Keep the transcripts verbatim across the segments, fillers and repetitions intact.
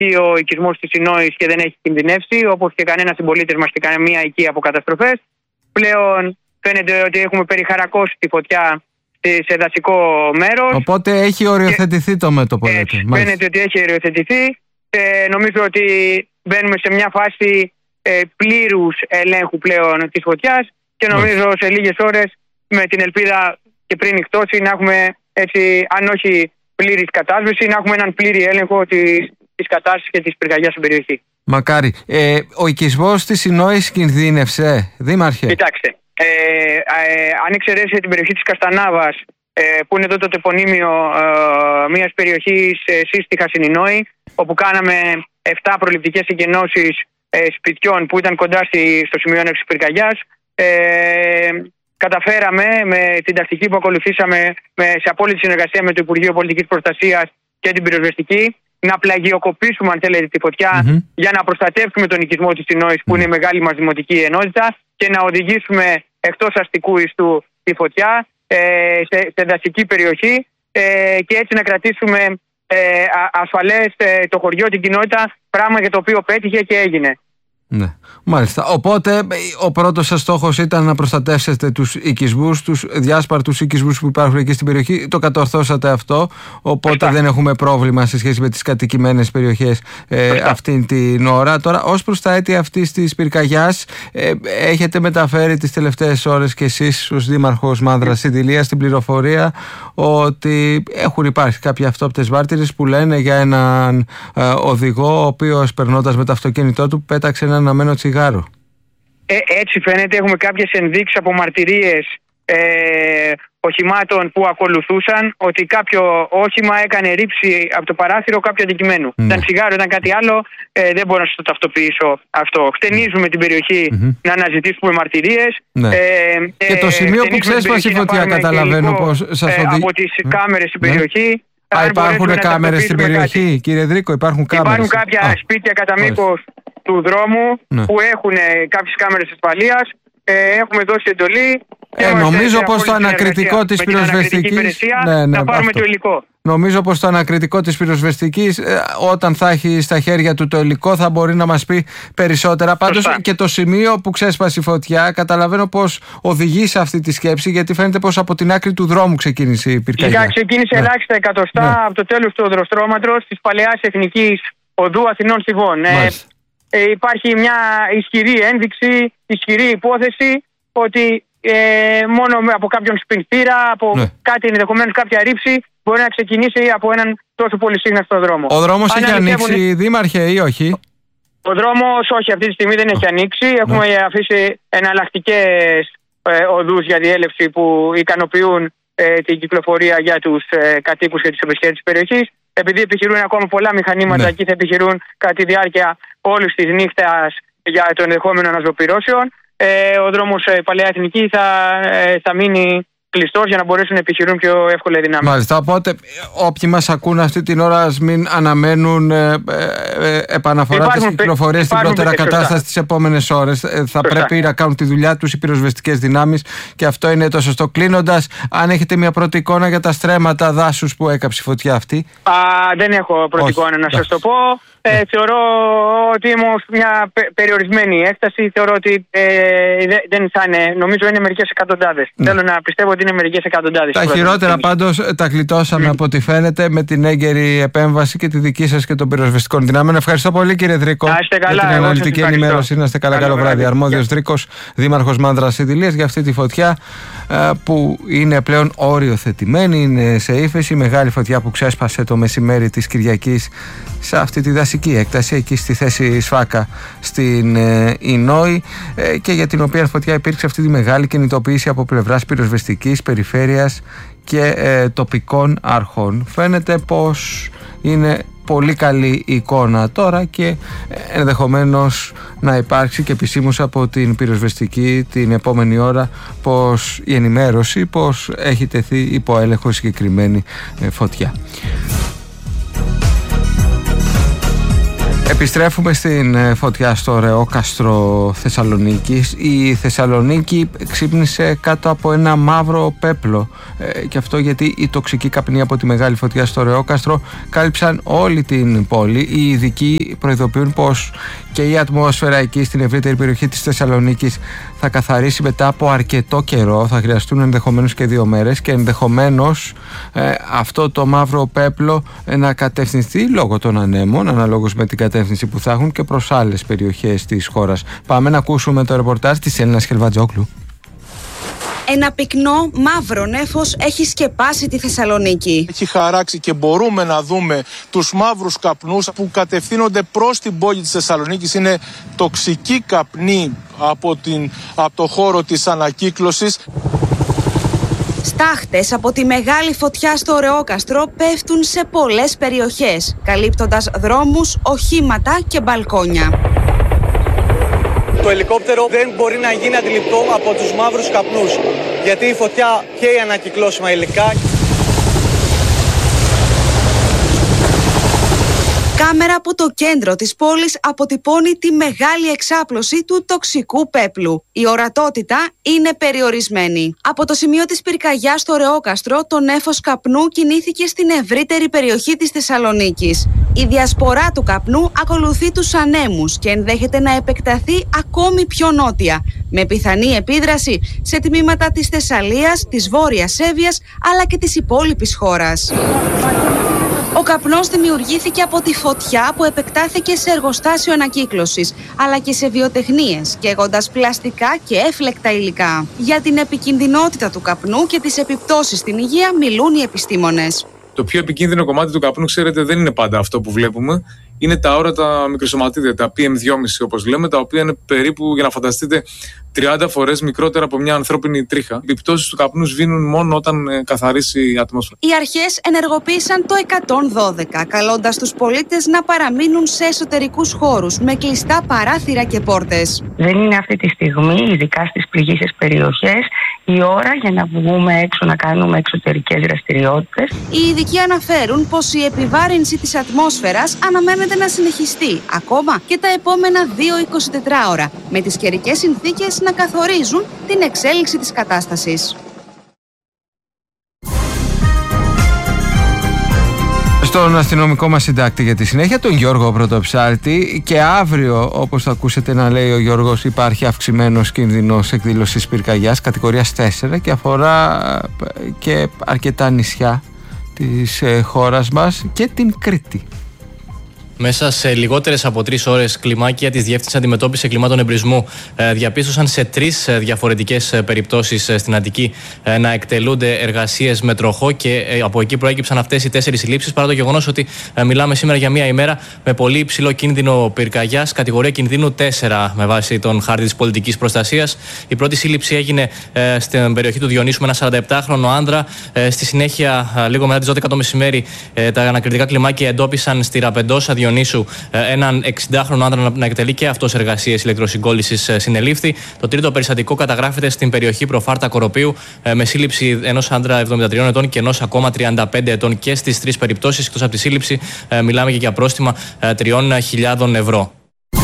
ισχύει ο οικισμός της Ινόης και δεν έχει κινδυνεύσει, όπως και κανένας συμπολίτης μας και καμία οικία από καταστροφές. Πλέον φαίνεται ότι έχουμε περιχαρακώσει τη φωτιά σε δασικό μέρος. Οπότε έχει οριοθετηθεί το μέτωπο. Έτσι, φαίνεται ότι έχει οριοθετηθεί. Ε, νομίζω ότι μπαίνουμε σε μια φάση ε, πλήρους ελέγχου πλέον της φωτιάς και νομίζω Μάλιστα. σε λίγες ώρες, με την ελπίδα και πριν νυχτώσει, να έχουμε, έτσι, αν όχι πλήρης κατάσβεση, να έχουμε έναν πλήρη έλεγχο της, της κατάστασης και της πυρκαγιάς στην περιοχή. Μακάρι. Ε, ο οικισμός της Ινόης κινδύνευσε, Δήμαρχε? Κοιτάξτε, ε, ε, αν εξαιρέσει την περιοχή της Καστανάβας, ε, που είναι εδώ το τεπωνύμιο ε, μιας περιοχής ε, σύστιχα στην Ινόη, όπου κάναμε επτά προληπτικές εκενώσεις ε, σπιτιών που ήταν κοντά στη, στο σημείο έναρξης πυρκαγιάς. Ε, καταφέραμε με την τακτική που ακολουθήσαμε με, σε απόλυτη συνεργασία με το Υπουργείο Πολιτικής Προστασίας και την πυροσβεστική να πλαγιοκοπήσουμε, αν θέλετε, τη φωτιά mm-hmm. για να προστατεύσουμε τον οικισμό της Ινόης, που mm-hmm. είναι η μεγάλη μας δημοτική ενότητα, και να οδηγήσουμε εκτός αστικού ιστού τη φωτιά ε, σε, σε δασική περιοχή ε, και έτσι να κρατήσουμε ε, ασφαλές ε, το χωριό, την κοινότητα, πράγμα για το οποίο πέτυχε και έγινε. Ναι, μάλιστα. Οπότε ο πρώτος σας στόχος ήταν να προστατεύσετε τους οικισμούς, τους διάσπαρτους οικισμούς που υπάρχουν εκεί στην περιοχή. Το κατορθώσατε αυτό, οπότε Φωστά. δεν έχουμε πρόβλημα σε σχέση με τις κατοικημένες περιοχές ε, αυτήν την ώρα. Τώρα, ως προς τα αίτια αυτής της πυρκαγιάς, ε, έχετε μεταφέρει τις τελευταίες ώρες και εσείς ως Δήμαρχος Μάνδρας Σιδηλίας την πληροφορία ότι έχουν υπάρξει κάποιοι αυτόπτες μάρτυρες που λένε για έναν ε, οδηγό ο οποίος, περνώντας με το αυτοκίνητό του, πέταξε ένα αναμένο τσιγάρο. Ε, έτσι φαίνεται. Έχουμε κάποιες ενδείξεις από μαρτυρίες ε, οχημάτων που ακολουθούσαν ότι κάποιο όχημα έκανε ρήψη από το παράθυρο κάποιου αντικειμένου. Ναι. Ήταν τσιγάρο, ήταν κάτι άλλο. Ε, δεν μπορώ να σας το ταυτοποιήσω αυτό. Χτενίζουμε την περιοχή mm-hmm. να αναζητήσουμε μαρτυρίες. Ναι. Ε, και το σημείο ε, που ξέσπασε η φωτιά, καταλαβαίνω πως σας οδηγεί. Ε, από τις mm. κάμερες στην περιοχή. Α, υπάρχουν κάμερες στην περιοχή, κάτι. Κύριε Δρίκο, υπάρχουν κάμερες? Υπάρχουν κάποια Α. σπίτια κατά μήκος του δρόμου ναι. που έχουν κάποιες κάμερες ασφαλείας. Ε, έχουμε δώσει εντολή. Ε, νομίζω πως το ανακριτικό της πυροσβεστικής ναι, ναι, να πάρουμε αυτό. το υλικό. Νομίζω πως το ανακριτικό της πυροσβεστικής ε, όταν θα έχει στα χέρια του το υλικό θα μπορεί να μας πει περισσότερα. Πάντως Σωστά. και το σημείο που ξέσπασε η φωτιά καταλαβαίνω πως οδηγεί σε αυτή τη σκέψη, γιατί φαίνεται πως από την άκρη του δρόμου ξεκίνησε η πυρκαγιά. Φυσικά ξεκίνησε ναι. ελάχιστα εκατοστά ναι. από το τέλος του οδροστρώματος της παλαιάς Εθνικής Οδού Αθηνών Θηβών. Ε, ε, υπάρχει μια ισχυρή ένδειξη, ισχυρή υπόθεση ότι ε, μόνο από κάποιον σπινθήρα, από ναι. κάτι ενδεχομένως κάποια ρήψη, μπορεί να ξεκινήσει από έναν τόσο πολύ σύγναστο δρόμο. Ο δρόμος έχει ανοίξει, Δήμαρχε, ή όχι? Ο δρόμος όχι, αυτή τη στιγμή δεν έχει ανοίξει. Έχουμε ναι. αφήσει εναλλακτικές ε, οδούς για διέλευση που ικανοποιούν ε, την κυκλοφορία για τους ε, κατοίκους και τις επισκέπτες της περιοχής. Επειδή επιχειρούν ακόμα πολλά μηχανήματα, ναι. εκεί θα επιχειρούν κατά τη διάρκεια όλης της νύχτας για το ενδεχόμενο αναζωπυρώσεων. Ε, ο δρόμος ε, Παλαιά Εθνική θα, ε, θα μείνει κλειστός για να μπορέσουν να επιχειρούν πιο εύκολα οι δυνάμεις. Μάλιστα, οπότε όποιοι μας ακούν αυτή την ώρα ας μην αναμένουν ε, ε, ε, επαναφορά της κυκλοφορίας στην πρώτερα κατάσταση τις επόμενες ώρες. Ε, θα σωστά. πρέπει να κάνουν τη δουλειά τους οι πυροσβεστικές δυνάμεις και αυτό είναι το σωστό. Κλείνοντας, αν έχετε μια πρώτη εικόνα για τα στρέμματα δάσους που έκαψε η φωτιά αυτή? Α, δεν έχω πρώτη Όχι. εικόνα να σας το πω. Ε, θεωρώ ότι είμαι μια πε, περιορισμένη έκταση. Θεωρώ ότι ε, δεν θα είναι, νομίζω είναι μερικές εκατοντάδες. Ναι. Θέλω να πιστεύω ότι είναι μερικές εκατοντάδες. Τα χειρότερα πάντως τα γλιτώσαμε mm. από ό,τι φαίνεται με την έγκαιρη επέμβαση και τη δική σας και των πυροσβεστικών δυνάμεων. Ευχαριστώ πολύ, κύριε Δρίκο, να είστε καλά, για την αναλυτική ενημέρωση. Να είστε καλά, καλό, καλό βράδυ. Αρμόδιος Δρίκος, Δήμαρχος Μάνδρας Σιδηλίας, για αυτή τη φωτιά που είναι πλέον οριοθετημένη, είναι σε ύφεση. Μεγάλη φωτιά που ξέσπασε το μεσημέρι της Κυριακής σε αυτή τη δασική έκταση, εκεί στη θέση Σφάκα στην ε, Ινόη, ε, και για την οποία φωτιά υπήρξε αυτή τη μεγάλη κινητοποίηση από πλευράς πυροσβεστικής, περιφέρειας και ε, τοπικών αρχών. Φαίνεται πως είναι πολύ καλή εικόνα τώρα και ενδεχομένως να υπάρξει και επισήμως από την πυροσβεστική την επόμενη ώρα πως η ενημέρωση πως έχει τεθεί υπό έλεγχο συγκεκριμένη ε, φωτιά. Επιστρέφουμε στην φωτιά στο Ρεόκαστρο Θεσσαλονίκης. Η Θεσσαλονίκη ξύπνησε κάτω από ένα μαύρο πέπλο ε, και αυτό γιατί οι τοξικοί καπνοί από τη μεγάλη φωτιά στο Ρεόκαστρο κάλυψαν όλη την πόλη. Οι ειδικοί προειδοποιούν πως και η ατμόσφαιρα εκεί στην ευρύτερη περιοχή της Θεσσαλονίκης θα καθαρίσει μετά από αρκετό καιρό. Θα χρειαστούν ενδεχομένως και δύο μέρες και ενδεχομένως ε, αυτό το μαύρο πέπλο ε, να κατευθυνθεί λόγω των ανέμων, αναλόγως με την κατεύθυνση που θα έχουν και προς άλλες περιοχές της χώρας. Πάμε να ακούσουμε το ρεπορτάζ της Έλληνας Χελβατζόκλου. Ένα πυκνό μαύρο νέφος έχει σκεπάσει τη Θεσσαλονίκη. Έχει χαράξει και μπορούμε να δούμε τους μαύρους καπνούς που κατευθύνονται προς την πόλη της Θεσσαλονίκης. Είναι τοξικοί καπνοί από, την, από το χώρο της ανακύκλωσης. Στάχτες από τη μεγάλη φωτιά στο Ρεόκαστρο πέφτουν σε πολλές περιοχές, καλύπτοντας δρόμους, οχήματα και μπαλκόνια. Το ελικόπτερο δεν μπορεί να γίνει αντιληπτό από τους μαύρους καπνούς, γιατί η φωτιά καίει ανακυκλώσιμα υλικά. Κάμερα από το κέντρο της πόλης αποτυπώνει τη μεγάλη εξάπλωση του τοξικού πέπλου. Η ορατότητα είναι περιορισμένη. Από το σημείο της πυρκαγιάς στο Ρεόκαστρο, το νέφος καπνού κινήθηκε στην ευρύτερη περιοχή της Θεσσαλονίκης. Η διασπορά του καπνού ακολουθεί τους ανέμους και ενδέχεται να επεκταθεί ακόμη πιο νότια, με πιθανή επίδραση σε τμήματα της Θεσσαλίας, της Βόρειας Εύβοιας αλλά και της υπόλοιπης χώρας. Ο καπνός δημιουργήθηκε από τη φωτιά που επεκτάθηκε σε εργοστάσιο ανακύκλωσης, αλλά και σε βιοτεχνίες, καίγοντας πλαστικά και έφλεκτα υλικά. Για την επικινδυνότητα του καπνού και τις επιπτώσεις στην υγεία μιλούν οι επιστήμονες. Το πιο επικίνδυνο κομμάτι του καπνού, ξέρετε, δεν είναι πάντα αυτό που βλέπουμε. Είναι τα αόρατα μικροσωματίδια, τα πι εμ δυόμισι όπως λέμε, τα οποία είναι περίπου, για να φανταστείτε, τριάντα φορές μικρότερα από μια ανθρώπινη τρίχα. Οι επιπτώσεις του καπνού σβήνουν μόνο όταν ε, καθαρίσει η ατμόσφαιρα. Οι αρχές ενεργοποίησαν το εκατόν δώδεκα, καλώντας τους πολίτες να παραμείνουν σε εσωτερικούς χώρους, με κλειστά παράθυρα και πόρτες. Δεν είναι αυτή τη στιγμή, ειδικά στις πληγείσες περιοχές, η ώρα για να βγούμε έξω να κάνουμε εξωτερικές δραστηριότητες. Οι ειδικοί αναφέρουν πως η επιβάρυνση της ατμόσφαιρας αναμένεται να συνεχιστεί ακόμα και τα επόμενα δύο με είκοσι τέσσερις ώρα, με τις καιρικές συνθήκες να καθορίζουν την εξέλιξη της κατάστασης. Στον αστυνομικό μας συντάκτη για τη συνέχεια, τον Γιώργο Πρωτοψάλτη, και αύριο, όπως θα ακούσετε να λέει ο Γιώργος, υπάρχει αυξημένος κίνδυνος εκδήλωσης πυρκαγιάς κατηγορίας τέσσερα και αφορά και αρκετά νησιά της χώρας μας και την Κρήτη. Μέσα σε λιγότερες από τρεις ώρες, κλιμάκια της Διεύθυνσης Αντιμετώπισης Εγκλημάτων Εμπρισμού ε, διαπίστωσαν σε τρεις ε, διαφορετικές ε, περιπτώσεις ε, στην Αττική ε, να εκτελούνται εργασίες με τροχό και ε, από εκεί προέκυψαν αυτές οι τέσσερις συλλήψεις. Παρά το γεγονός ότι ε, μιλάμε σήμερα για μια ημέρα με πολύ υψηλό κίνδυνο πυρκαγιάς, κατηγορία κινδύνου τέσσερα με βάση τον χάρτη της πολιτικής προστασίας. Η πρώτη σύλληψη έγινε ε, στην περιοχή του Διονύσου με ένα σαρανταεπτάχρονο άνδρα. Ε, στη συνέχεια, ε, λίγο μετά τις δώδεκα το μεσημέρι, ε, τα ανακριτικά κλιμάκια εντόπισαν στη Ραπεντόσα Διονύσου έναν εξηντάχρονο άντρα να εκτελεί και αυτός εργασίες ηλεκτροσυγκόλλησης, συνελήφθη. Το τρίτο περιστατικό καταγράφεται στην περιοχή Προφάρτα Κοροπίου με σύλληψη ενός άντρα εβδομήντα τριών ετών και ενός ακόμα τριάντα πέντε ετών και στις τρεις περιπτώσεις. Εκτός από τη σύλληψη, μιλάμε και για πρόστιμα τριών χιλιάδων ευρώ.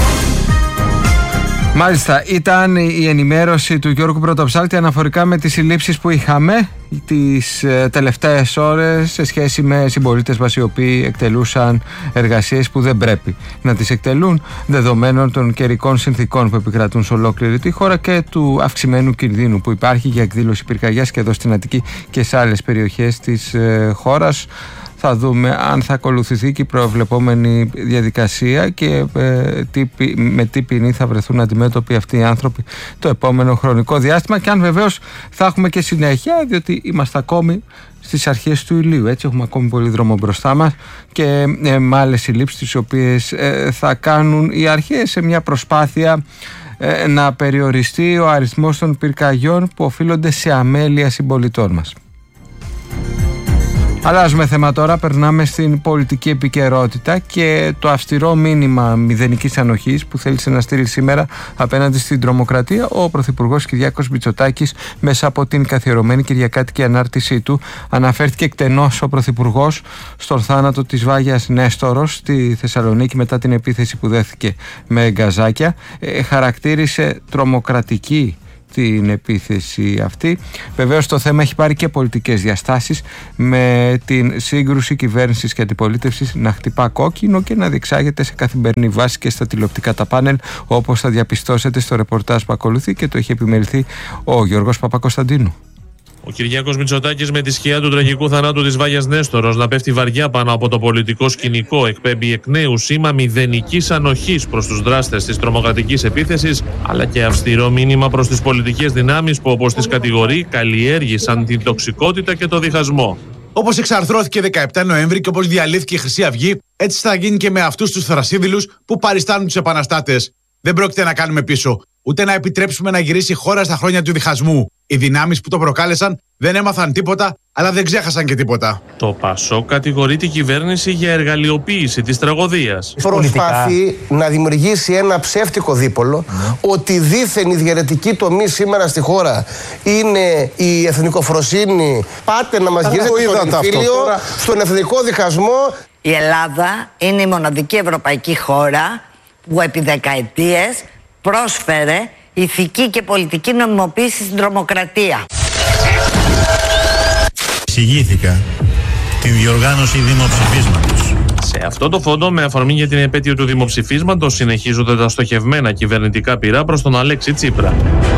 Μάλιστα, ήταν η ενημέρωση του Γιώργου Πρωτοψάλτη αναφορικά με τις συλλήψεις που είχαμε τις ε, τελευταίες ώρες σε σχέση με συμπολίτες μας οι οποίοι εκτελούσαν εργασίες που δεν πρέπει να τις εκτελούν, δεδομένων των καιρικών συνθήκων που επικρατούν σε ολόκληρη τη χώρα και του αυξημένου κινδύνου που υπάρχει για εκδήλωση πυρκαγιάς και εδώ στην Αττική και σε άλλες περιοχές της ε, χώρας. Θα δούμε αν θα ακολουθηθεί και η προβλεπόμενη διαδικασία και ε, τι, με τι ποινή θα βρεθούν αντιμέτωποι αυτοί οι άνθρωποι το επόμενο χρονικό διάστημα και αν βεβαίως θα έχουμε και συνέχεια, διότι είμαστε ακόμη στις αρχές του Ηλίου, έτσι έχουμε ακόμη πολύ δρόμο μπροστά μας και ε, με άλλες συλλήψεις τις οποίες ε, θα κάνουν οι αρχές σε μια προσπάθεια ε, να περιοριστεί ο αριθμός των πυρκαγιών που οφείλονται σε αμέλεια συμπολιτών μας. Αλλάζουμε θέμα τώρα, περνάμε στην πολιτική επικαιρότητα και το αυστηρό μήνυμα μηδενικής ανοχής που θέλησε να στείλει σήμερα απέναντι στην τρομοκρατία ο Πρωθυπουργός Κυριάκος Μητσοτάκης μέσα από την καθιερωμένη κυριακάτικη ανάρτησή του. Αναφέρθηκε εκτενώς ο Πρωθυπουργός στον θάνατο της Βάγιας Νέστορος στη Θεσσαλονίκη μετά την επίθεση που δέθηκε με γκαζάκια. Ε, χαρακτήρισε τρομοκρατική την επίθεση αυτή. Βεβαίως το θέμα έχει πάρει και πολιτικές διαστάσεις, με την σύγκρουση κυβέρνησης και αντιπολίτευσης να χτυπά κόκκινο και να διεξάγεται σε καθημερινή βάση και στα τηλεοπτικά τα πάνελ, όπως θα διαπιστώσετε στο ρεπορτάζ που ακολουθεί και το έχει επιμεληθεί ο Γιώργος Παπακοσταντίνου. Ο Κυριάκος Μητσοτάκης, με τη σκιά του τραγικού θανάτου της Βάγιας Νέστορος να πέφτει βαριά πάνω από το πολιτικό σκηνικό, εκπέμπει εκ νέου σήμα μηδενικής ανοχής προς τους δράστες της τρομοκρατικής επίθεσης, αλλά και αυστηρό μήνυμα προς τις πολιτικές δυνάμεις που, όπως τις κατηγορεί, καλλιέργησαν την τοξικότητα και το διχασμό. Όπως εξαρθρώθηκε δεκαεπτά Νοέμβρη και όπως διαλύθηκε η Χρυσή Αυγή, έτσι θα γίνει και με αυτούς τους θρασίδηλους που παριστάνουν τους επαναστάτες. Δεν πρόκειται να κάνουμε πίσω, ούτε να επιτρέψουμε να γυρίσει η χώρα στα χρόνια του διχασμού. Οι δυνάμεις που το προκάλεσαν δεν έμαθαν τίποτα, αλλά δεν ξέχασαν και τίποτα. Το ΠΑΣΟΚ κατηγορεί την κυβέρνηση για εργαλειοποίηση της τραγωδίας. Προσπαθεί να δημιουργήσει ένα ψεύτικο δίπολο, ναι, ότι δήθεν η διαιρετική τομή σήμερα στη χώρα είναι η εθνικοφροσύνη. Πάτε να μας γυρίσετε στον εμφύλιο, στον εθνικό διχασμό. Η Ελλάδα είναι η μοναδική ευρωπαϊκή χώρα που επί δεκαετίες πρόσφερε ηθική και πολιτική νομιμοποίηση στην τρομοκρατία. Εισηγήθηκα την διοργάνωση δημοψηφίσματος. Σε αυτό το φόντο, με αφορμή για την επέτειο του δημοψηφίσματος, συνεχίζονται τα στοχευμένα κυβερνητικά πυρά προς τον Αλέξη Τσίπρα.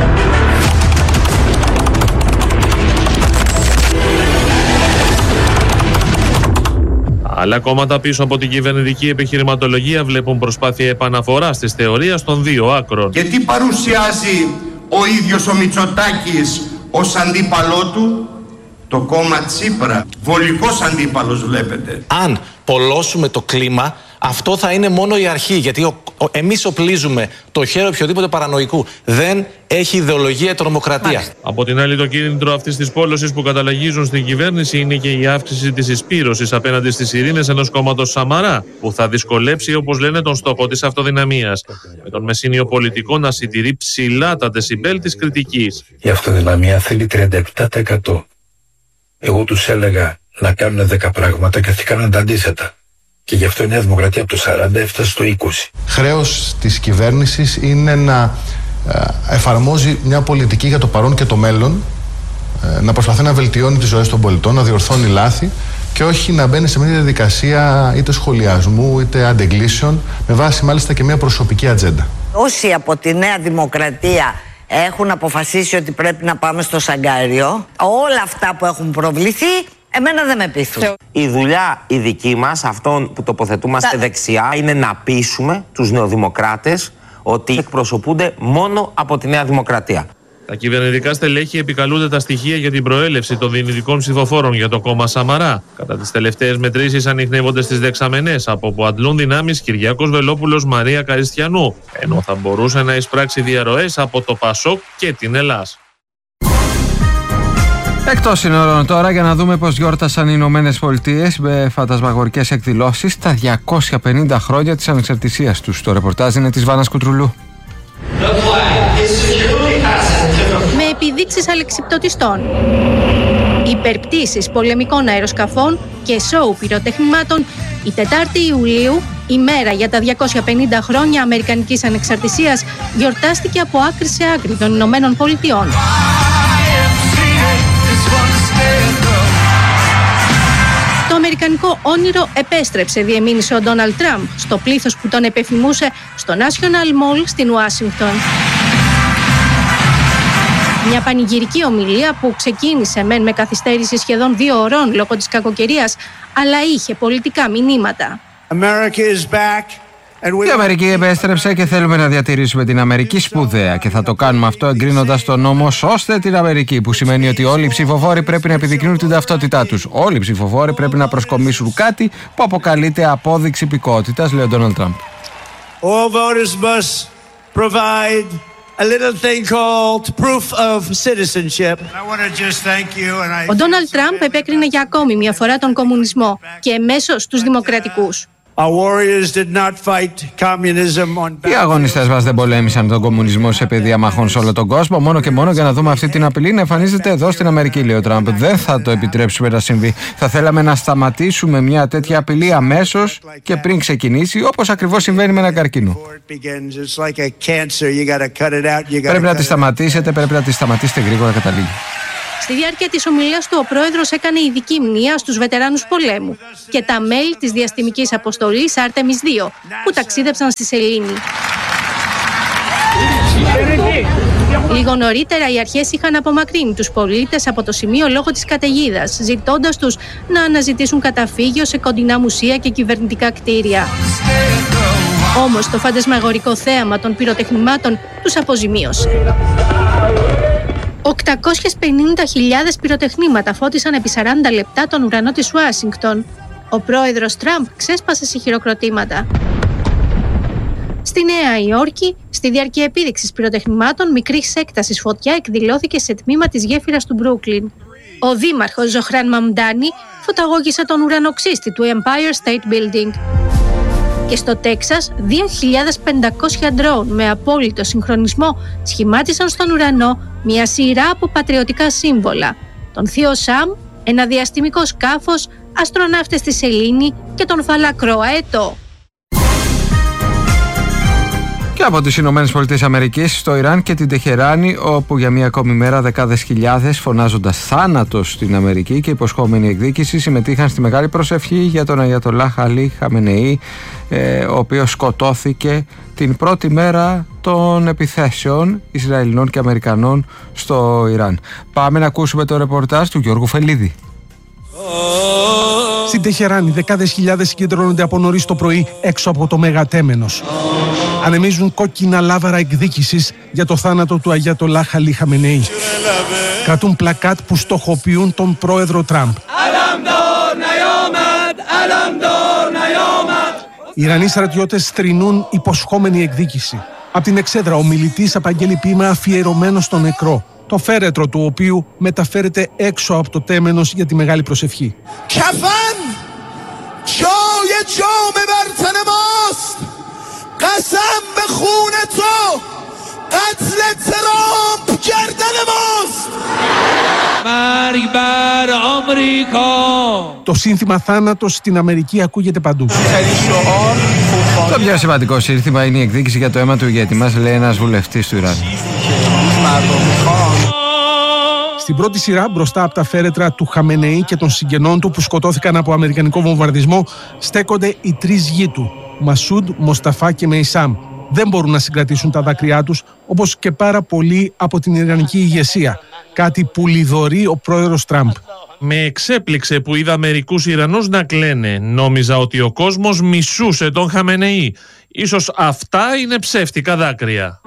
Άλλα κόμματα πίσω από την κυβερνητική επιχειρηματολογία βλέπουν προσπάθεια επαναφοράς της θεωρίας των δύο άκρων. Και τι παρουσιάζει ο ίδιος ο Μητσοτάκης ως αντίπαλό του? Το κόμμα Τσίπρα. Βολικός αντίπαλος βλέπετε. Αν πολλώσουμε το κλίμα, αυτό θα είναι μόνο η αρχή, γιατί ο, ο, εμείς οπλίζουμε το χέρι οποιοδήποτε παρανοϊκού. Δεν έχει ιδεολογία τρομοκρατία. Μάλιστα. Από την άλλη, το κίνητρο αυτής της πόλωσης που καταλαγίζουν στην κυβέρνηση είναι και η αύξηση της εισπύρωσης απέναντι στις ειρήνες ενός κόμματος Σαμαρά, που θα δυσκολέψει, όπως λένε, τον στόχο της αυτοδυναμίας. Με τον μεσήνιο πολιτικό να συντηρεί ψηλά τα δεσιμπέλ της κριτικής. Η αυτοδυναμία θέλει τριάντα επτά τοις εκατό. Εγώ τους έλεγα να κάνουν δέκα πράγματα και αυτοί κάνουν τα αντίθετα. Και γι' αυτό η Νέα Δημοκρατία από το σαράντα έφτασε στο είκοσι. Χρέος της κυβέρνησης είναι να εφαρμόζει μια πολιτική για το παρόν και το μέλλον, να προσπαθεί να βελτιώνει τις ζωές των πολιτών, να διορθώνει λάθη και όχι να μπαίνει σε μια διαδικασία είτε σχολιασμού είτε αντεγκλήσεων, με βάση μάλιστα και μια προσωπική ατζέντα. Όσοι από τη Νέα Δημοκρατία έχουν αποφασίσει ότι πρέπει να πάμε στο Σαγκάριο, όλα αυτά που έχουν προβληθεί, εμένα δεν με πείθουν. Η δουλειά η δική μας, αυτόν που τοποθετούμαστε Τα... δεξιά, είναι να πείσουμε τους νεοδημοκράτες ότι εκπροσωπούνται μόνο από τη Νέα Δημοκρατία. Τα κυβερνητικά στελέχη επικαλούνται τα στοιχεία για την προέλευση των δυνητικών ψηφοφόρων για το κόμμα Σαμαρά. Κατά τις τελευταίες μετρήσεις ανιχνεύονται στις δεξαμενές, από όπου αντλούν δυνάμεις Κυριάκος Βελόπουλος, Μαρία Καριστιανού, ενώ θα μπορούσε να εισπράξει διαρροές από το ΠΑΣΟΚ και την Ελλάς. Εκτός συνόρων τώρα, για να δούμε πώς γιόρτασαν οι Ηνωμένες Πολιτείες με φαντασμαγορικές εκδηλώσεις τα διακόσια πενήντα χρόνια της ανεξαρτησίας τους. Το ρεπορτάζ είναι της Βάνας Κουτρουλού. Με επιδείξεις αλεξιπτωτιστών, υπερπτήσεις πολεμικών αεροσκαφών και σόου πυροτεχνημάτων, η τετάρτη Ιουλίου, η μέρα για τα διακόσια πενήντα χρόνια Αμερικανικής ανεξαρτησίας, γιορτάστηκε από άκρη σε άκρη των Ηνωμένων Πολιτειών. Το αμερικανικό όνειρο επέστρεψε, διεμήνυσε ο Ντόναλντ Τραμπ στο πλήθος που τον επιθυμούσε στο National Mall στην Ουάσιγκτον. Μια πανηγυρική ομιλία που ξεκίνησε μεν με καθυστέρηση σχεδόν δύο ωρών λόγω της κακοκαιρίας, αλλά είχε πολιτικά μηνύματα. Η Αμερική επέστρεψε και θέλουμε να διατηρήσουμε την Αμερική σπουδαία και θα το κάνουμε αυτό εγκρίνοντας τον νόμο «Σώστε την Αμερική», που σημαίνει ότι όλοι οι ψηφοφόροι πρέπει να επιδεικνύουν την ταυτότητά τους. Όλοι οι ψηφοφόροι πρέπει να προσκομίσουν κάτι που αποκαλείται απόδειξη υπηκότητας, λέει ο Ντόναλντ Τραμπ. All voters must provide a little thing called proof of citizenship. Ο Ντόναλντ Τραμπ επέκρινε για ακόμη μια φορά τον κομμουνισμό και εμέσως τους δημοκρατικούς. Οι αγωνιστές μας δεν πολέμησαν τον κομμουνισμό σε πεδία μαχών σε όλο τον κόσμο, μόνο και μόνο για να δούμε αυτή την απειλή να εμφανίζεται εδώ στην Αμερική, λέει ο Τραμπ. Δεν θα το επιτρέψουμε να συμβεί. Θα θέλαμε να σταματήσουμε μια τέτοια απειλή αμέσως και πριν ξεκινήσει, όπως ακριβώς συμβαίνει με ένα καρκίνο. Πρέπει να τη σταματήσετε, πρέπει να τη σταματήσετε γρήγορα, καταλήγει. Στη διάρκεια της ομιλίας του, ο πρόεδρος έκανε ειδική μνήα στους βετεράνους πολέμου και τα μέλη της διαστημικής αποστολής Άρτεμις δύο που ταξίδεψαν στη Σελήνη. Λίγο νωρίτερα οι αρχές είχαν απομακρύνει τους πολίτες από το σημείο λόγω της καταιγίδας, ζητώντας τους να αναζητήσουν καταφύγιο σε κοντινά μουσεία και κυβερνητικά κτίρια. Όμως το φαντασμαγορικό θέαμα των πυροτεχνημάτων τους αποζημίωσε. οκτακόσιες πενήντα χιλιάδες πυροτεχνήματα φώτισαν επί σαράντα λεπτά τον ουρανό της Ουάσιγκτον. Ο πρόεδρος Τραμπ ξέσπασε σε χειροκροτήματα. Στη Νέα Υόρκη, στη διάρκεια επίδειξης πυροτεχνημάτων, μικρής έκτασης φωτιά εκδηλώθηκε σε τμήμα της γέφυρας του Μπρούκλιν. Ο δήμαρχος Ζωχράν Μαμντάνι φωταγώγησε τον ουρανοξύστη του Empire State Building. Και στο Τέξας, δύο χιλιάδες πεντακόσια ντρόουν με απόλυτο συγχρονισμό σχημάτισαν στον ουρανό μια σειρά από πατριωτικά σύμβολα. Τον Θείο Σαμ, ένα διαστημικό σκάφος, αστροναύτες στη Σελήνη και τον φαλακρό αετό. Και από τις Ηνωμένες Πολιτείες Αμερικής στο Ιράν και την Τεχεράνη, όπου για μία ακόμη μέρα δεκάδες χιλιάδες, φωνάζοντας θάνατος στην Αμερική και υποσχόμενη εκδίκηση, συμμετείχαν στη μεγάλη προσευχή για τον Αγιατολάχ Αλί Χαμενεή, ε, ο οποίος σκοτώθηκε την πρώτη μέρα των επιθέσεων Ισραηλινών και Αμερικανών στο Ιράν. Πάμε να ακούσουμε το ρεπορτάζ του Γιώργου Φελίδη. Στην Τεχεράνη, δεκάδες χιλιάδες συγκεντρώνονται από νωρίς το πρωί έξω από το Μεγατέμενος. Ανεμίζουν κόκκινα λάβαρα εκδίκησης για το θάνατο του Αγιατολάχ Αλί Χαμενεή. Κρατούν πλακάτ που στοχοποιούν τον πρόεδρο Τραμπ. Οι Ιρανοί στρατιώτες στρινούν υποσχόμενη εκδίκηση. Από την εξέδρα, ο μιλητής απαγγέλει ποίημα αφιερωμένο στο νεκρό, το φέρετρο του οποίου μεταφέρεται έξω από το τέμενος για τη μεγάλη προσευχή. Το σύνθημα θάνατος στην Αμερική ακούγεται παντού. Το πιο σημαντικό σύνθημα είναι η εκδίκηση για το αίμα του ηγέτη μας, λέει ένας βουλευτής του Ιράν. Στην πρώτη σειρά, μπροστά από τα φέρετρα του Χαμενεή και των συγγενών του που σκοτώθηκαν από αμερικανικό βομβαρδισμό, στέκονται οι τρεις γη του, Μασούντ, Μοσταφά και Μεϊσάμ. Δεν μπορούν να συγκρατήσουν τα δάκρυά τους, όπως και πάρα πολλοί από την Ιρανική ηγεσία. Κάτι που λιδωρεί ο πρόεδρος Τραμπ. Με εξέπληξε που είδα μερικούς Ιρανούς να κλαίνε. Νόμιζα ότι ο κόσμος μισούσε τον Χαμενεή. Ίσως αυτά είναι ψεύτικα δάκρυα.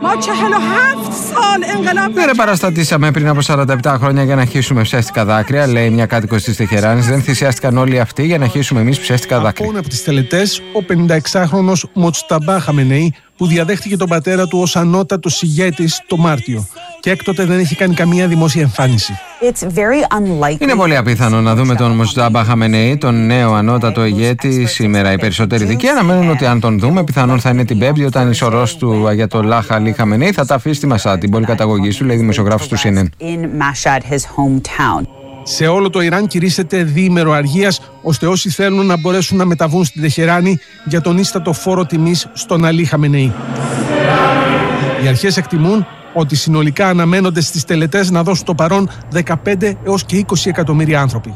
Δεν παραστατήσαμε πριν από σαράντα επτά χρόνια για να χύσουμε ψεύτικα δάκρυα, λέει μια κάτοικος της Τεχεράνης. Δεν θυσιάστηκαν όλοι αυτοί για να χύσουμε εμείς ψεύτικα δάκρυα. Από, από τις τελετές, ο πενηνταεξάχρονος Μοτσταμπά Χαμενεή, που διαδέχτηκε τον πατέρα του ως ανώτατος ηγέτης το Μάρτιο και έκτοτε δεν έχει κάνει καμία δημόσια εμφάνιση. Είναι πολύ απίθανο να δούμε τον Μοσταμπά Χαμενεή, τον νέο ανώτατο ηγέτη, σήμερα. Οι περισσότεροι δικοί αναμένουν ότι αν τον δούμε, πιθανόν θα είναι την Πέμπτη, όταν η σωρός του Αγιατολάχ Αλί Χαμενεή θα τα αφήσει στη Μασά, την πόλη καταγωγής του, λέει δημοσιογράφος του Σι Εν Εν. Σε όλο το Ιράν κηρύσσεται διήμερο αργίας, ώστε όσοι θέλουν να μπορέσουν να μεταβούν στην Τεχεράνη για τον ίστατο φόρο τιμής στον Αλί Χαμενεή. Οι αρχές εκτιμούν ότι συνολικά αναμένονται στις τελετές να δώσουν το παρόν δεκαπέντε έως και είκοσι εκατομμύρια άνθρωποι.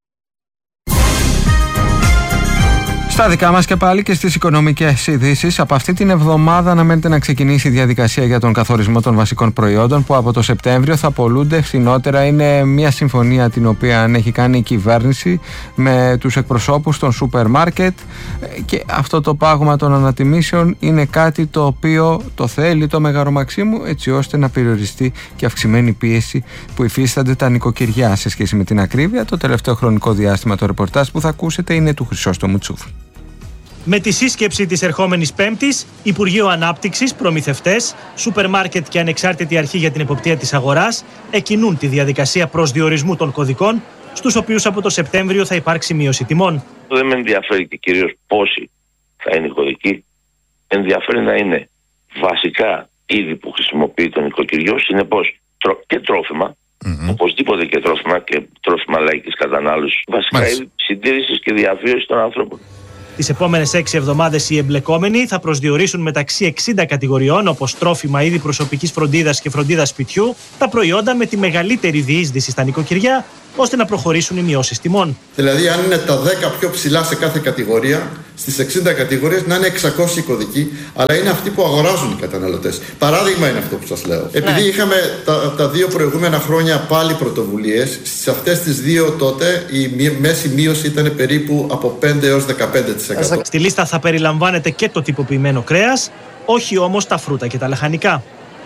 Στα δικά μας και πάλι και στις οικονομικές ειδήσεις, από αυτή την εβδομάδα αναμένεται να ξεκινήσει η διαδικασία για τον καθορισμό των βασικών προϊόντων που από το Σεπτέμβριο θα πωλούνται φθηνότερα. Είναι μια συμφωνία την οποία έχει κάνει η κυβέρνηση με τους εκπροσώπους των σούπερ μάρκετ, και αυτό το πάγωμα των ανατιμήσεων είναι κάτι το οποίο το θέλει το Μέγαρο Μαξίμου, έτσι ώστε να περιοριστεί και αυξημένη πίεση που υφίστανται τα νοικοκυριά σε σχέση με την ακρίβεια. Το τελευταίο χρονικό διάστημα, το ρεπορτάζ που θα ακούσετε είναι του Χρυσόστομου Τσούφη. Με τη σύσκεψη της ερχόμενης Πέμπτης, Υπουργείο Ανάπτυξης, προμηθευτές, σούπερ μάρκετ και ανεξάρτητη αρχή για την εποπτεία της αγοράς εκκινούν τη διαδικασία προσδιορισμού των κωδικών, στους οποίους από το Σεπτέμβριο θα υπάρξει μείωση τιμών. Δεν με ενδιαφέρει και κυρίως πόσοι θα είναι οι κωδικοί. Ενδιαφέρει να είναι βασικά είδη που χρησιμοποιεί το νοικοκυριό, συνεπώς και τρόφιμα, mm-hmm. οπωσδήποτε και τρόφιμα και τρόφιμα λαϊκής κατανάλωσης, βασικά είδη συντήρησης και διαβίωσης των ανθρώπων. Τις επόμενες έξι εβδομάδες οι εμπλεκόμενοι θα προσδιορίσουν μεταξύ εξήντα κατηγοριών, όπως τρόφιμα, είδη προσωπικής φροντίδας και φροντίδας σπιτιού, τα προϊόντα με τη μεγαλύτερη διείσδυση στα νοικοκυριά, ώστε να προχωρήσουν οι μειώσεις τιμών. Δηλαδή, αν είναι τα δέκα πιο ψηλά σε κάθε κατηγορία, στις εξήντα κατηγορίες να είναι εξακόσιοι κωδικοί, αλλά είναι αυτοί που αγοράζουν οι καταναλωτές. Παράδειγμα είναι αυτό που σας λέω. Επειδή ναι. είχαμε τα, τα δύο προηγούμενα χρόνια πάλι πρωτοβουλίες, σε αυτές τις δύο τότε η μέση μείωση ήταν περίπου από πέντε έως δεκαπέντε τοις εκατό. Στη λίστα θα περιλαμβάνεται και το τυποποιημένο κρέας, όχι όμως τα φρούτα και τα λαχανικά.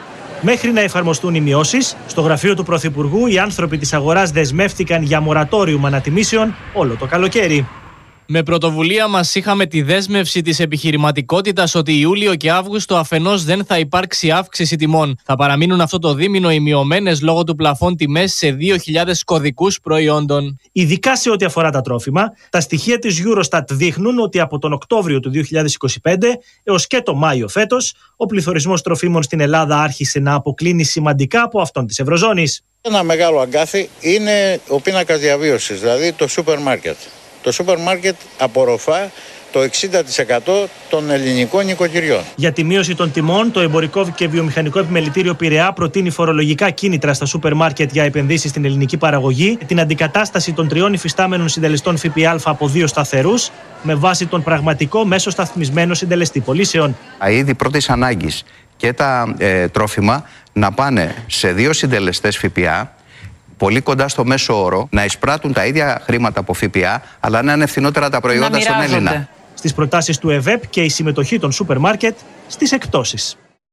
Μέχρι να εφαρμοστούν οι μειώσεις, στο γραφείο του Πρωθυπουργού οι άνθρωποι της αγοράς δεσμεύτηκαν για μορατόριουμ ανατιμήσεων όλο το καλοκαίρι. Με πρωτοβουλία μας είχαμε τη δέσμευση της επιχειρηματικότητας ότι Ιούλιο και Αύγουστο αφενός δεν θα υπάρξει αύξηση τιμών. Θα παραμείνουν αυτό το δίμηνο οι μειωμένες λόγω του πλαφών τιμές σε δύο χιλιάδες κωδικούς προϊόντων. Ειδικά σε ό,τι αφορά τα τρόφιμα, τα στοιχεία της Eurostat δείχνουν ότι από τον Οκτώβριο του δύο χιλιάδες είκοσι πέντε έως και το Μάιο φέτος, ο πληθωρισμός τροφίμων στην Ελλάδα άρχισε να αποκλίνει σημαντικά από αυτόν της Ευρωζώνης. Ένα μεγάλο αγκάθι είναι ο πίνακας διαβίωσης, δηλαδή το σούπερ μάρκετ. Το σούπερ μάρκετ απορροφά το εξήντα τοις εκατό των ελληνικών νοικοκυριών. Για τη μείωση των τιμών, το Εμπορικό και Βιομηχανικό Επιμελητήριο Πειραιά προτείνει φορολογικά κίνητρα στα σούπερ μάρκετ για επενδύσεις στην ελληνική παραγωγή, την αντικατάσταση των τριών υφιστάμενων συντελεστών ΦΠΑ από δύο σταθερούς, με βάση τον πραγματικό μέσο σταθμισμένο συντελεστή πωλήσεων. Τα είδη πρώτης ανάγκης και τα ε, τρόφιμα να πάνε σε δύο συντελεστές ΦΠΑ, πολύ κοντά στο μέσο όρο, να εισπράττουν τα ίδια χρήματα από ΦΠΑ, αλλά να είναι ευθυνότερα τα προϊόντα στον Έλληνα. Στις προτάσεις του ΕΒΕΠ και η συμμετοχή των σούπερ μάρκετ στις εκπτώσεις.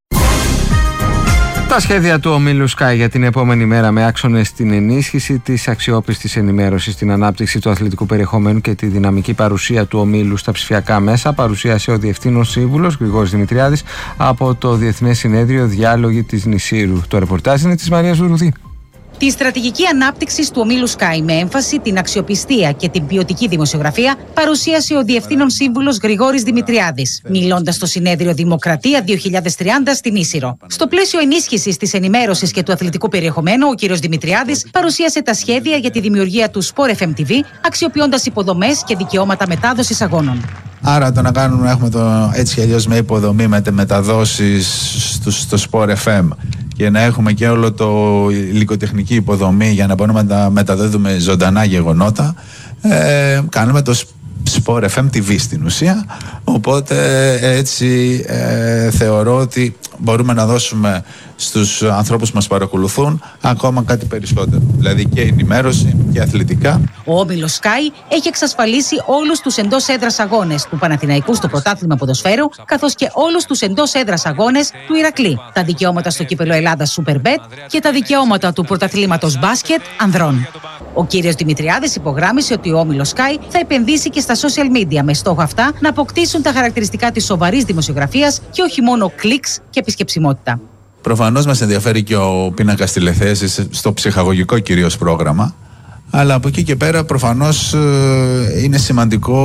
Τα σχέδια του ομίλου Sky για την επόμενη μέρα με άξονες στην ενίσχυση της αξιόπιστης ενημέρωσης, την ανάπτυξη του αθλητικού περιεχομένου και τη δυναμική παρουσία του ομίλου στα ψηφιακά μέσα, παρουσίασε ο Διευθύνων Σύμβουλος Γρηγόρης Δημητριάδης από το Διεθνές Συνέδριο Διάλογοι της Νησίρου. Το ρεπορτάζ είναι της Μαρίας Ζουρουδή. Τη στρατηγική ανάπτυξη του ομίλου Sky με έμφαση την αξιοπιστία και την ποιοτική δημοσιογραφία παρουσίασε ο Διευθύνων Σύμβουλος Γρηγόρης Δημητριάδης, μιλώντας στο συνέδριο Δημοκρατία δύο χιλιάδες τριάντα στην Ίσυρο. Στο πλαίσιο ενίσχυσης της ενημέρωσης και του αθλητικού περιεχομένου, ο κ. Δημητριάδης παρουσίασε τα σχέδια για τη δημιουργία του Sport εφ εμ τι βι, αξιοποιώντας υποδομές και δικαιώματα μετάδοσης αγώνων. Άρα το να κάνουμε να έχουμε το έτσι κι αλλιώς με υποδομή με μεταδόσεις στο, στο Sport εφ εμ και να έχουμε και όλο το υλικοτεχνική υποδομή για να μπορούμε να τα μεταδίδουμε ζωντανά γεγονότα, ε, κάνουμε το Sport εφ εμ τι βι στην ουσία, οπότε έτσι ε, θεωρώ ότι μπορούμε να δώσουμε στους ανθρώπους που μας παρακολουθούν ακόμα κάτι περισσότερο, δηλαδή και ενημέρωση και αθλητικά. Ο όμιλος Sky έχει εξασφαλίσει όλους τους εντός έδρας αγώνες του Παναθηναϊκού στο πρωτάθλημα ποδοσφαίρου, καθώς και όλους τους εντός έδρας αγώνες του Ηρακλή, τα δικαιώματα στο κύπελο Ελλάδας Superbet και τα δικαιώματα του πρωταθλήματος μπάσκετ ανδρών. Ο κύριος Δημητριάδης υπογράμμισε ότι ο όμιλος Sky θα επενδύσει και στα social media με στόχο αυτά να αποκτήσουν τα χαρακτηριστικά της σοβαρής δημοσιογραφίας και όχι μόνο κλικς και επισκεψιμότητα. Προφανώς μας ενδιαφέρει και ο πίνακας τηλεθέασης στο ψυχαγωγικό κυρίως πρόγραμμα, αλλά από εκεί και πέρα προφανώς είναι σημαντικό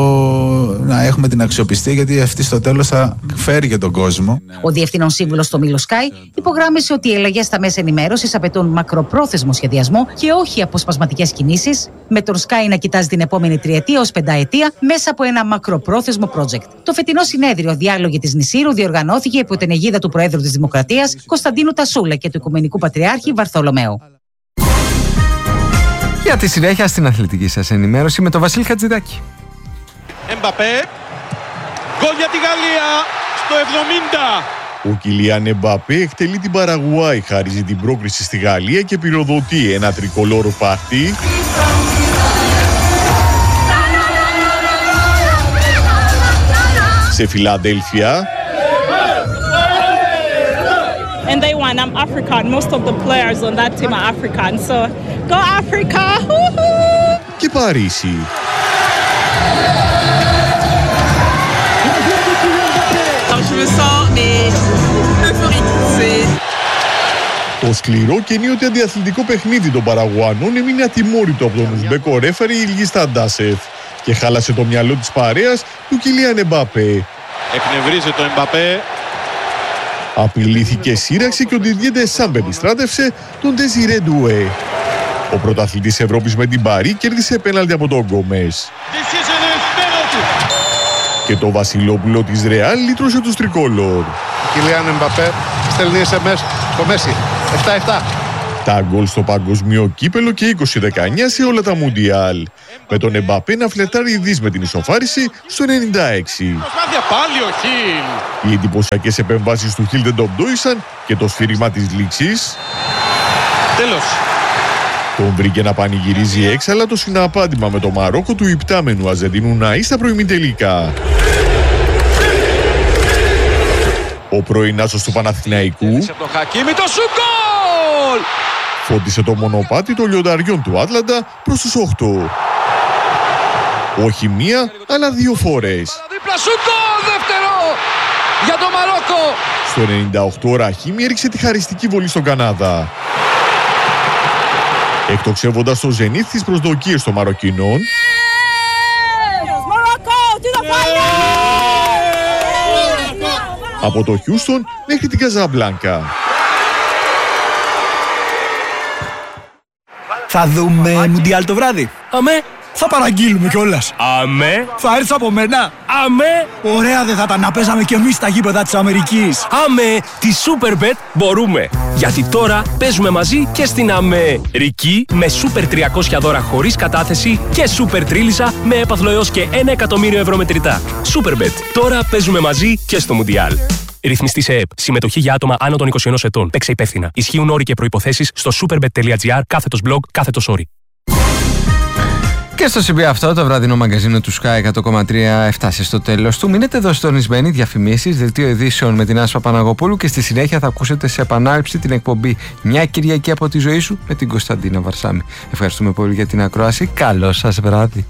να έχουμε την αξιοπιστία, γιατί αυτή στο τέλος θα φέρει και τον κόσμο. Ο Διευθύνων Σύμβουλος του ομίλου Sky υπογράμμισε ότι οι αλλαγές στα μέσα ενημέρωσης απαιτούν μακροπρόθεσμο σχεδιασμό και όχι αποσπασματικές κινήσεις, με τον Sky να κοιτάζει την επόμενη τριετία ως πενταετία μέσα από ένα μακροπρόθεσμο project. Το φετινό συνέδριο Διάλογοι της Νησίρου διοργανώθηκε υπό την αιγίδα του Προέδρου της Δημοκρατίας Κωνσταντίνου Τασούλα και του Οικουμενικού Πατριάρχη Βαρθολομαίου. Για τη συνέχεια στην αθλητική σας ενημέρωση με τον Βασίλη Χατζηδάκη. Εμπαπέ, γκολ για τη Γαλλία στο εβδομήντα. Ο Κιλιάν Εμπαπέ εκτελεί την Παραγουάη, χαρίζει την πρόκριση στη Γαλλία και πυροδοτεί ένα τρικολόρο πάρτι σε Φιλαδέλφια. And they won. I'm African. Most of the players on that team are African. So, go Africa! Και Παρίσι. Το σκληρό και ενίοτε αντιαθλητικό παιχνίδι των Παραγουανών έμεινε ατιμόρυτο από τον Ουσμπέκο ρέφερη Ιλγής Ταντάσεφ και χάλασε το μυαλό της παρέας του Κιλιάν Εμπαπέ. Εκνευρίζει το Εμπαπέ. Απειλήθηκε σύραξη και ο Ντιντιέ Ντεσάμπ επιστράτευσε τον Ντεζιρέ Ντουέ. Ο πρωταθλητής Ευρώπης με την Παρί κέρδισε πέναλτι από τον Γκομές. Και το Βασιλόπουλο της Ρεάλ λύτρωσε τους τρικόλορ. Κιλιάν Εμπαπέ στέλνει ες εμ ες στο Μέση. επτά επτά. Τα γκολ στο παγκοσμίο κύπελο και είκοσι δεκαεννιά σε όλα τα Μουντιάλ. Με τον Εμπαπέ να φλετάρει δις με την ισοφάριση στο ενενήντα έξι. Πάλι ο Χιλ. Οι εντυπωσιακές επεμβάσεις του Χιλ δεν τον πτώησαν και το σφύριγμα της λήξης. Τέλος. Τον βρήκε να πανηγυρίζει έξαλα το συναπάντημα με το Μαρόκο του υπτάμενου Αζεντινού Ναΐ στα προημιτελικά. Ο πρώην άσος του Παναθηναϊκού φώτισε το μονοπάτι των λιονταριών του Άτλαντα προς τους οκτώ. Όχι μία, αλλά δύο φορές. Για το Μαρόκο. Στο ενενήντα οκτώ ο Ραχίμι έριξε τη χαριστική βολή στον Καναδά, εκτοξεύοντας το ζενήθ τις προσδοκίες των Μαροκινών από το Χιούστον μέχρι την Καζαμπλάνκα. Θα δούμε Μουντιάλ το βράδυ. Αμέ. Θα παραγγείλουμε κιόλας. Αμέ. Θα έρθει από μένα. Αμέ. Ωραία δεν θα ήταν να παίζαμε κι εμείς στα γήπεδα της Αμερικής. Αμέ. Τη Superbet μπορούμε. Γιατί τώρα παίζουμε μαζί και στην Αμερική με Super τριακόσια δώρα χωρίς κατάθεση και Super Τρίλισσα με έπαθλο έως και ένα εκατομμύριο ευρώ μετρητά. Superbet. Τώρα παίζουμε μαζί και στο Μουντιάλ. Ρυθμιστή σε ΕΕΠ. Συμμετοχή για άτομα άνω των είκοσι ενός ετών. Παίξε υπεύθυνα. Ισχύουν όροι και προϋποθέσεις στο superbet.gr κάθετος blog κάθετος όροι. Και στο σημείο αυτό το βραδινό μαγκαζίνο του Sky εκατό κόμμα τρία έφτασε στο τέλος του. Μείνετε εδώ συντονισμένοι, διαφημίσεις, δελτίο ειδήσεων με την Άσπα Παναγοπούλου και στη συνέχεια θα ακούσετε σε επανάληψη την εκπομπή Μια Κυριακή από τη ζωή σου με την Κωνσταντίνα Βαρσάμη. Ευχαριστούμε πολύ για την ακρόαση. Καλό σας βράδυ.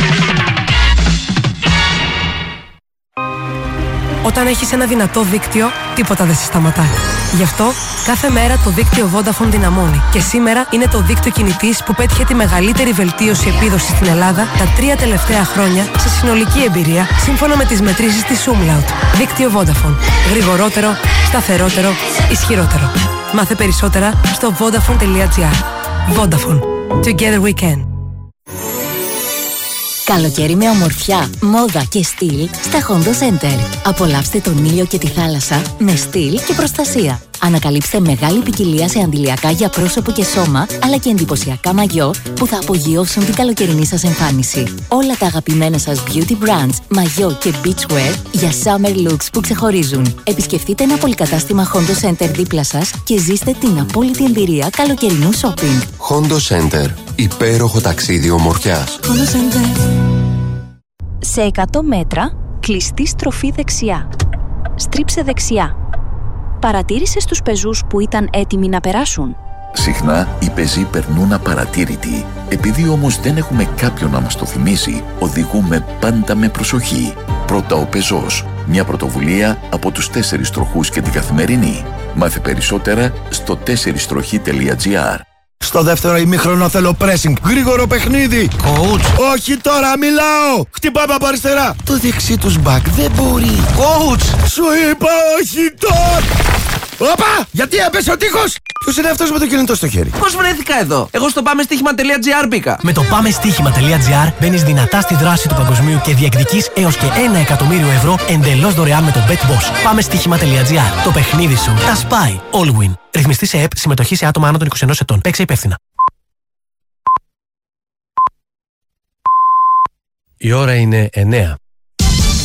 Όταν έχεις ένα δυνατό δίκτυο, τίποτα δεν σε σταματάει. Γι' αυτό, κάθε μέρα το δίκτυο Vodafone δυναμώνει. Και σήμερα είναι το δίκτυο κινητής που πέτυχε τη μεγαλύτερη βελτίωση επίδοσης στην Ελλάδα τα τρία τελευταία χρόνια σε συνολική εμπειρία, σύμφωνα με τις μετρήσεις της Umlaut. Δίκτυο Vodafone. Γρηγορότερο, σταθερότερο, ισχυρότερο. Μάθε περισσότερα στο vodafone.gr. Vodafone. Together we can. Καλοκαίρι με ομορφιά, μόδα και στυλ στα Hondo Center. Απολαύστε τον ήλιο και τη θάλασσα με στυλ και προστασία. Ανακαλύψτε μεγάλη ποικιλία σε αντιλιακά για πρόσωπο και σώμα, αλλά και εντυπωσιακά μαγιό που θα απογειώσουν την καλοκαιρινή σας εμφάνιση. Όλα τα αγαπημένα σας beauty brands, μαγιό και beachwear για summer looks που ξεχωρίζουν. Επισκεφτείτε ένα πολυκατάστημα Hondo Center δίπλα σας και ζήστε την απόλυτη εμπειρία καλοκαιρινού shopping. Hondo Center. Υπέροχο ταξίδι ομορφιάς. Hondo Center. Σε εκατό μέτρα, κλειστή στροφή δεξιά. Στρίψε δεξιά. Παρατήρησες τους πεζούς που ήταν έτοιμοι να περάσουν? Συχνά οι πεζοί περνούν απαρατήρητοι. Επειδή όμως δεν έχουμε κάποιον να μας το θυμίσει, οδηγούμε πάντα με προσοχή. Πρώτα ο πεζός. Μια πρωτοβουλία από τους τέσσερις τροχούς και την Καθημερινή. Μάθε περισσότερα στο τέσσερις τροχή τελεία τζι άρ. Στο δεύτερο ημίχρονο θέλω pressing. Γρήγορο παιχνίδι. Coach. Όχι τώρα, μιλάω. Χτυπάμε από αριστερά. Το δεξί τους back δεν μπορεί. Coach. Σου είπα όχι τώρα. Όπα! Γιατί έπεσε ο τείχος! Ποιος είναι αυτός με το κινητό στο χέρι? Πώς βρέθηκα εδώ? Εγώ στο πάμε στοίχημα τελεία τζι άρ μπήκα. Με το πάμε στοίχημα τελεία τζι άρ μπαίνεις δυνατά στη δράση του παγκοσμίου και διεκδικείς έως και ένα εκατομμύριο ευρώ εντελώς δωρεάν με το BetBoss. Πάμε στοίχημα τελεία τζι άρ. Το παιχνίδι σου τα σπάει. All win. Ρυθμιστή σε ΕΕΠ, συμμετοχή σε άτομα άνω των είκοσι ενός ετών. Παίξε υπεύθυνα. Η ώρα είναι εννέα.